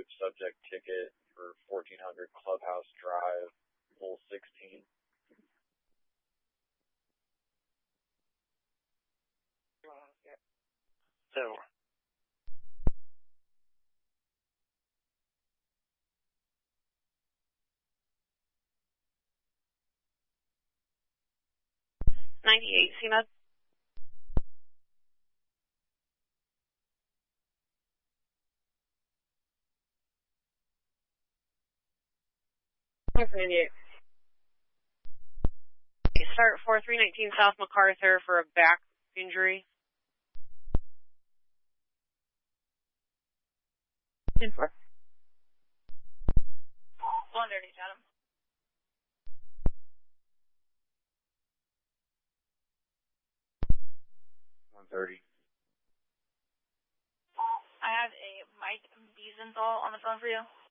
issued subject ticket for 1400 Clubhouse Drive, hole 16. So. CMUD. Start 4319 South MacArthur for a back injury. 10-4. 130, Adam. 130. I have a Mike Biesenthal on the phone for you.